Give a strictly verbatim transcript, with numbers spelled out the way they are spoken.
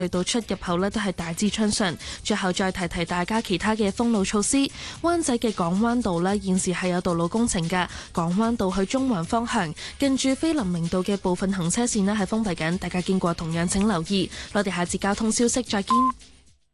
隧道出入口呢都係大致暢順。最後再提提大家其他嘅封路措施。灣仔嘅港灣道呢，現時係有道路工程嘅，港灣道去中環方向近住菲林明道嘅部分行車線呢係封閉緊，大家經過同樣請留意。我哋下次交通消息再見。